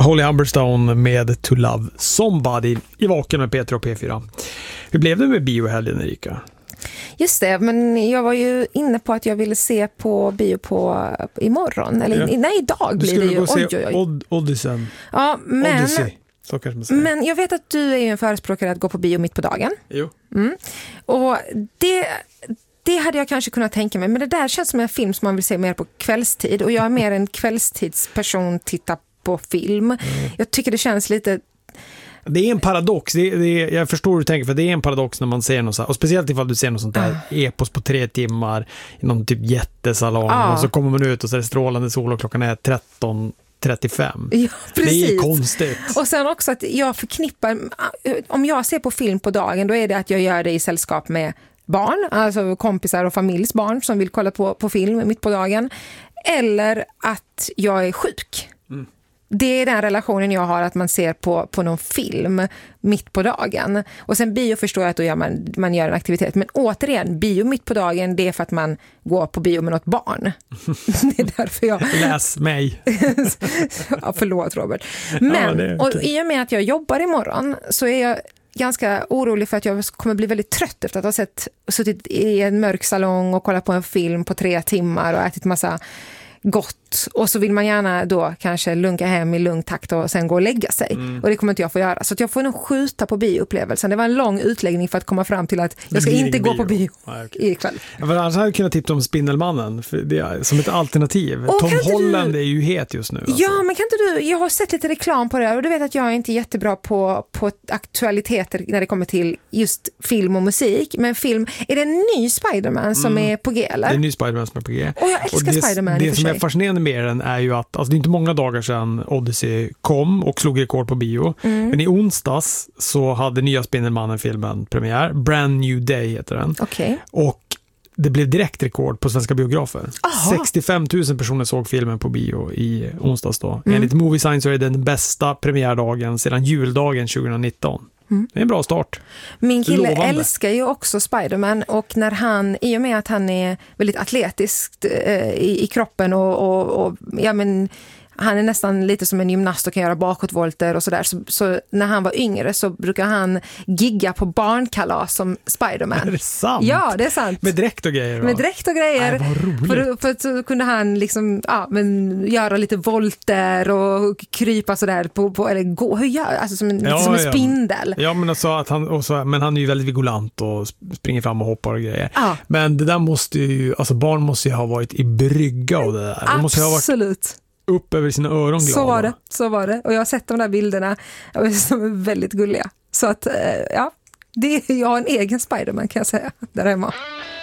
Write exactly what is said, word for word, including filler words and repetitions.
Holly Humberstone med To Love Somebody i Vaken med Peter och P fyra. Hur blev det med biohelgen, Erika? Just det, men jag var ju inne på att jag ville se på bio på imorgon. Eller ja. nej, idag blir det ju. Du skulle gå och se Od- Odyssey. Ja, men, Odyssey. Så kanske man säger. Men jag vet att du är ju en förespråkare att gå på bio mitt på dagen. Jo. Mm. Och det... Det hade jag kanske kunnat tänka mig, men det där känns som en film som man vill se mer på kvällstid. Och jag är mer en kvällstidsperson, tittar på film. Mm. Jag tycker det känns lite... Det är en paradox, det är, det är, jag förstår hur du tänker, för det är en paradox när man ser något så här, och speciellt ifall du ser något sånt där uh. epos på tre timmar i någon typ jättesalong uh. och så kommer man ut och så är det strålande sol och klockan är tretton trettiofem. Ja, precis. Det är konstigt. Och sen också att jag förknippar, om jag ser på film på dagen, då är det att jag gör det i sällskap med barn, alltså kompisar och familjsbarn som vill kolla på, på film mitt på dagen, eller att jag är sjuk. Mm. Det är den relationen jag har, att man ser på, på någon film mitt på dagen. Och sen bio förstår jag att då gör man, man gör en aktivitet. Men återigen, bio mitt på dagen, det är för att man går på bio med något barn. Det är därför jag... Läs mig. Ja, förlåt Robert. Men, ja, och i och med att jag jobbar imorgon så är jag ganska orolig för att jag kommer bli väldigt trött efter att ha sett, suttit i en mörk salong och kollat på en film på tre timmar och ätit massa gott. Och så vill man gärna då kanske lunka hem i lugn takt och sen gå och lägga sig. Mm. Och det kommer inte jag få göra. Så att jag får nog skjuta på bioupplevelsen. Det var en lång utläggning för att komma fram till att jag ska inte gå bio. på bio ah, okay. ikväll. Ja, för annars hade jag kunnat tipsa om Spindelmannen för det är, som ett alternativ. Och Tom Holland du... är ju het just nu. Alltså. Ja, men kan inte du... Jag har sett lite reklam på det här och du vet att jag är inte jättebra på, på aktualiteter när det kommer till just film och musik. Men film... Är det en ny Spider-Man som mm. är på G, eller? Det är en ny Spider-Man som är på G. Och jag älskar och det, Spider-Man det i och för som sig. är fascinerande med den är ju att alltså det är inte många dagar sedan Odyssey kom och slog rekord på bio. Mm. Men i onsdags så hade nya Spindelmannen-filmen premiär. Brand New Day heter den. Okay. Och det blev direkt rekord på svenska biografer. Aha. sextiofem tusen personer såg filmen på bio i onsdags då. Mm. Enligt Movie Sign så är det den bästa premiärdagen sedan juldagen tjugonitton. Mm. Det är en bra start. Min kille Lovande. älskar ju också Spider-Man och när han, i och med att han är väldigt atletisk eh, i, i kroppen och, och, och ja men han är nästan lite som en gymnast och kan göra bakåtvolter och sådär. Så, så när han var yngre så brukar han gigga på barnkalas som Spider-Man. Är det sant? Ja, det är sant. Med dräkt och grejer då? Med dräkt och grejer. Nej, vad roligt. För, för så kunde han liksom, ja, men göra lite volter och krypa sådär på, på eller gå, hur gör, alltså som en, ja, som en ja. spindel. Ja, men alltså att han, också, men han är ju väldigt vigilant och springer fram och hoppar och grejer. Ja. Men det där måste ju, alltså barn måste ju ha varit i brygga av det där. Absolut. Måste ha varit upp över sina öron glada. Så var det, så var det. Och jag har sett de där bilderna som är väldigt gulliga. Så att, ja, det, jag har en egen Spider-Man kan jag säga, där hemma.